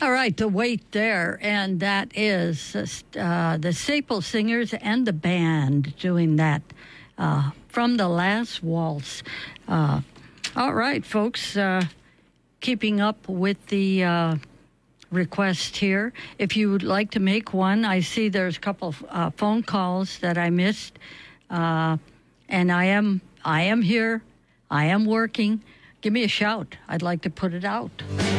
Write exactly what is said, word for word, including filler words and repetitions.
All right, the wait there, and that is uh, the Staple Singers and the band doing that uh, from The Last Waltz. Uh, all right, folks, uh, keeping up with the uh, request here. If you would like to make one, I see there's a couple of uh, phone calls that I missed, uh, and I am I am here. I am working. Give me a shout. I'd like to put it out.